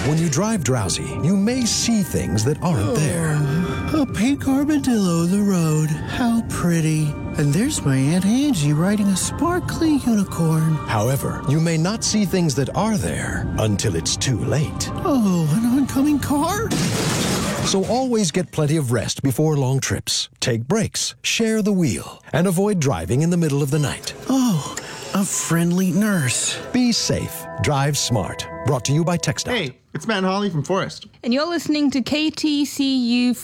When you drive drowsy, you may see things that aren't there. A pink armadillo in the road. How pretty. And there's my Aunt Angie riding a sparkly unicorn. However, you may not see things that are there until it's too late. Oh, an oncoming car? So always get plenty of rest before long trips. Take breaks, share the wheel, and avoid driving in the middle of the night. Oh, a friendly nurse. Be safe. Drive smart. Brought to you by TxDOT. Hey, it's Matt and Holly from Forest. And you're listening to KTCU